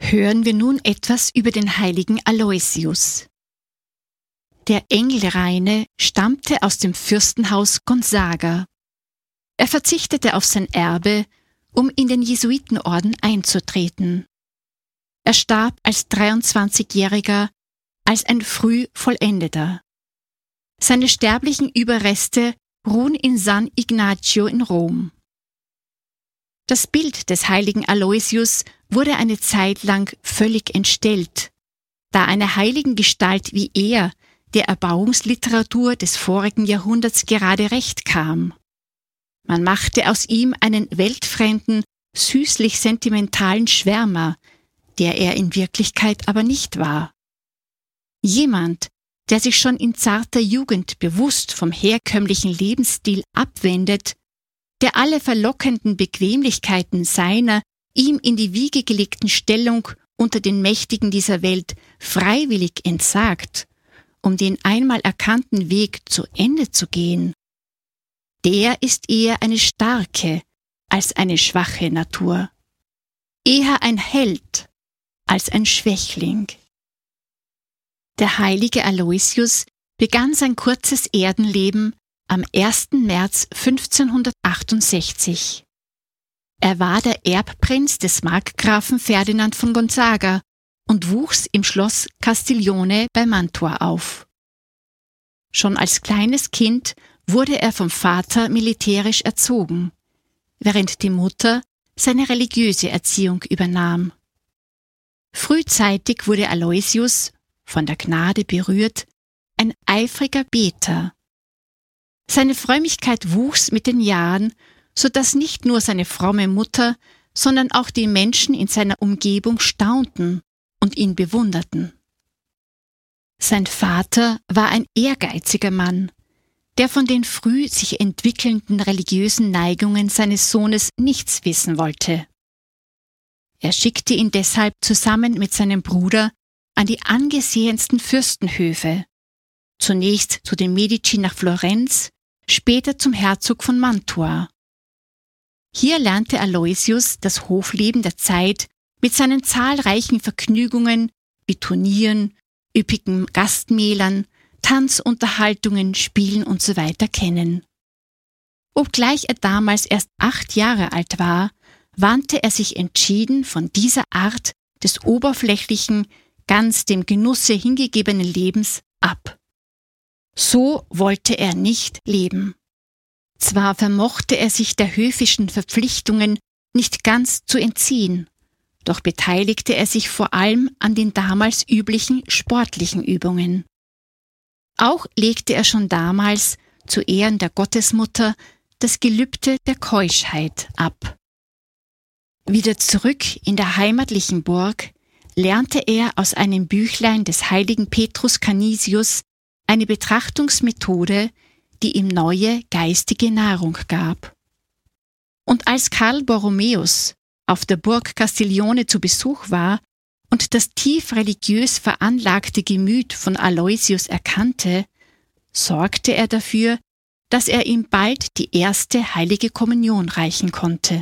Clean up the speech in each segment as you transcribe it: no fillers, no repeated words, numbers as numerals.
Hören wir nun etwas über den heiligen Aloysius. Der Engelreine stammte aus dem Fürstenhaus Gonzaga. Er verzichtete auf sein Erbe, um in den Jesuitenorden einzutreten. Er starb als 23-Jähriger, als ein Frühvollendeter. Seine sterblichen Überreste ruhen in San Ignacio in Rom. Das Bild des heiligen Aloysius wurde eine Zeit lang völlig entstellt, da einer heiligen Gestalt wie er der Erbauungsliteratur des vorigen Jahrhunderts gerade recht kam. Man machte aus ihm einen weltfremden, süßlich sentimentalen Schwärmer, der er in Wirklichkeit aber nicht war. Jemand, der sich schon in zarter Jugend bewusst vom herkömmlichen Lebensstil abwendet, der alle verlockenden Bequemlichkeiten seiner ihm in die Wiege gelegten Stellung unter den Mächtigen dieser Welt freiwillig entsagt, um den einmal erkannten Weg zu Ende zu gehen, der ist eher eine starke als eine schwache Natur, eher ein Held als ein Schwächling. Der heilige Aloysius begann sein kurzes Erdenleben am 1. März 1568. Er war der Erbprinz des Markgrafen Ferdinand von Gonzaga und wuchs im Schloss Castiglione bei Mantua auf. Schon als kleines Kind wurde er vom Vater militärisch erzogen, während die Mutter seine religiöse Erziehung übernahm. Frühzeitig wurde Aloysius, von der Gnade berührt, ein eifriger Beter. Seine Frömmigkeit wuchs mit den Jahren, so dass nicht nur seine fromme Mutter, sondern auch die Menschen in seiner Umgebung staunten und ihn bewunderten. Sein Vater war ein ehrgeiziger Mann, der von den früh sich entwickelnden religiösen Neigungen seines Sohnes nichts wissen wollte. Er schickte ihn deshalb zusammen mit seinem Bruder an die angesehensten Fürstenhöfe, zunächst zu den Medici nach Florenz, später zum Herzog von Mantua. Hier lernte Aloysius das Hofleben der Zeit mit seinen zahlreichen Vergnügungen wie Turnieren, üppigen Gastmählern, Tanzunterhaltungen, Spielen usw. kennen. Obgleich er damals erst 8 Jahre alt war, wandte er sich entschieden von dieser Art des oberflächlichen, ganz dem Genusse hingegebenen Lebens ab. So wollte er nicht leben. Zwar vermochte er sich der höfischen Verpflichtungen nicht ganz zu entziehen, doch beteiligte er sich vor allem an den damals üblichen sportlichen Übungen. Auch legte er schon damals zu Ehren der Gottesmutter das Gelübde der Keuschheit ab. Wieder zurück in der heimatlichen Burg lernte er aus einem Büchlein des heiligen Petrus Canisius eine Betrachtungsmethode, die ihm neue geistige Nahrung gab. Und als Karl Borromäus auf der Burg Castiglione zu Besuch war und das tief religiös veranlagte Gemüt von Aloysius erkannte, sorgte er dafür, dass er ihm bald die erste heilige Kommunion reichen konnte.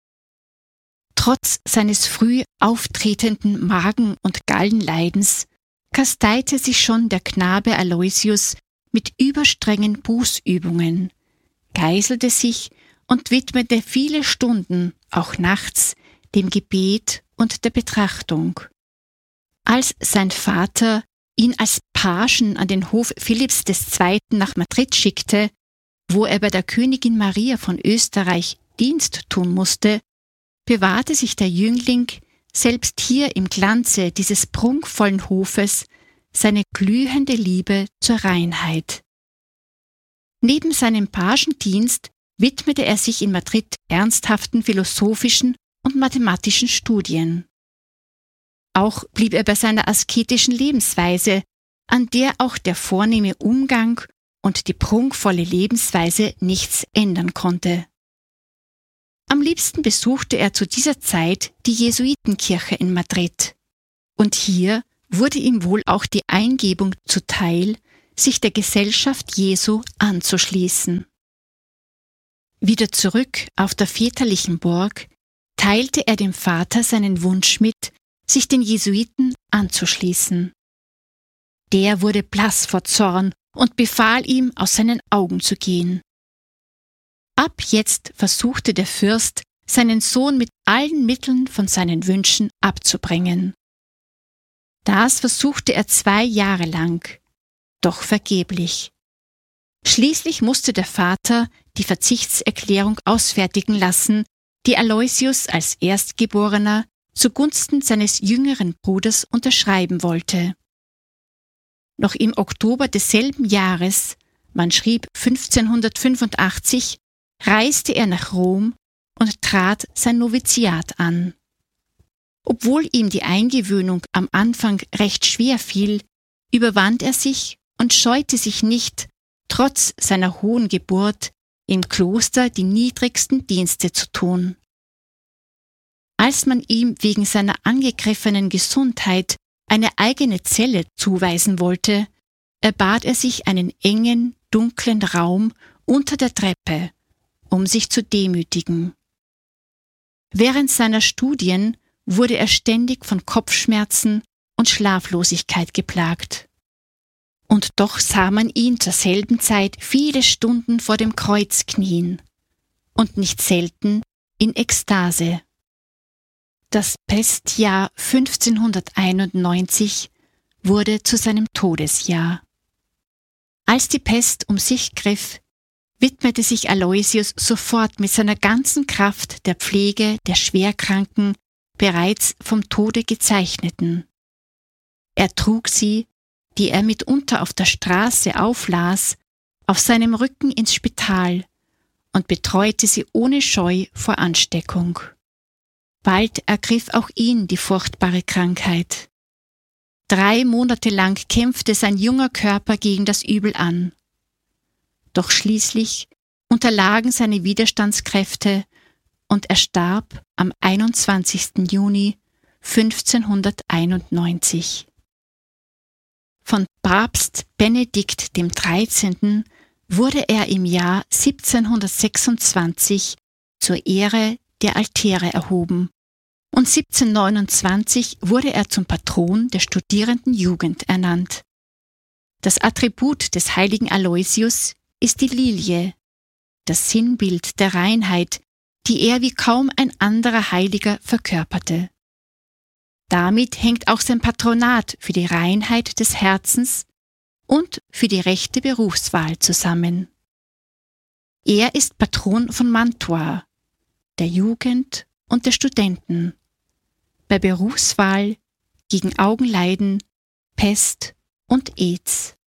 Trotz seines früh auftretenden Magen- und Gallenleidens kasteite sich schon der Knabe Aloysius mit überstrengen Bußübungen, geißelte sich und widmete viele Stunden, auch nachts, dem Gebet und der Betrachtung. Als sein Vater ihn als Pagen an den Hof Philipps II. Nach Madrid schickte, wo er bei der Königin Maria von Österreich Dienst tun musste, bewahrte sich der Jüngling selbst hier im Glanze dieses prunkvollen Hofes seine glühende Liebe zur Reinheit. Neben seinem Pagendienst widmete er sich in Madrid ernsthaften philosophischen und mathematischen Studien. Auch blieb er bei seiner asketischen Lebensweise, an der auch der vornehme Umgang und die prunkvolle Lebensweise nichts ändern konnte. Am liebsten besuchte er zu dieser Zeit die Jesuitenkirche in Madrid. Und hier wurde ihm wohl auch die Eingebung zuteil, sich der Gesellschaft Jesu anzuschließen. Wieder zurück auf der väterlichen Burg teilte er dem Vater seinen Wunsch mit, sich den Jesuiten anzuschließen. Der wurde blass vor Zorn und befahl ihm, aus seinen Augen zu gehen. Ab jetzt versuchte der Fürst, seinen Sohn mit allen Mitteln von seinen Wünschen abzubringen. Das versuchte er 2 Jahre lang, doch vergeblich. Schließlich musste der Vater die Verzichtserklärung ausfertigen lassen, die Aloysius als Erstgeborener zugunsten seines jüngeren Bruders unterschreiben wollte. Noch im Oktober desselben Jahres, man schrieb 1585, reiste er nach Rom und trat sein Noviziat an. Obwohl ihm die Eingewöhnung am Anfang recht schwer fiel, überwand er sich und scheute sich nicht, trotz seiner hohen Geburt im Kloster die niedrigsten Dienste zu tun. Als man ihm wegen seiner angegriffenen Gesundheit eine eigene Zelle zuweisen wollte, erbat er sich einen engen, dunklen Raum unter der Treppe, um sich zu demütigen. Während seiner Studien wurde er ständig von Kopfschmerzen und Schlaflosigkeit geplagt. Und doch sah man ihn zur selben Zeit viele Stunden vor dem Kreuz knien und nicht selten in Ekstase. Das Pestjahr 1591 wurde zu seinem Todesjahr. Als die Pest um sich griff, widmete sich Aloysius sofort mit seiner ganzen Kraft der Pflege der schwerkranken, bereits vom Tode gezeichneten. Er trug sie, die er mitunter auf der Straße auflas, auf seinem Rücken ins Spital und betreute sie ohne Scheu vor Ansteckung. Bald ergriff auch ihn die furchtbare Krankheit. 3 Monate lang kämpfte sein junger Körper gegen das Übel an. Doch schließlich unterlagen seine Widerstandskräfte und er starb am 21. Juni 1591. Von Papst Benedikt XIII. Wurde er im Jahr 1726 zur Ehre der Altäre erhoben und 1729 wurde er zum Patron der studierenden Jugend ernannt. Das Attribut des heiligen Aloysius ist die Lilie, das Sinnbild der Reinheit, die er wie kaum ein anderer Heiliger verkörperte. Damit hängt auch sein Patronat für die Reinheit des Herzens und für die rechte Berufswahl zusammen. Er ist Patron von Mantua, der Jugend und der Studenten, bei Berufswahl, gegen Augenleiden, Pest und Aids.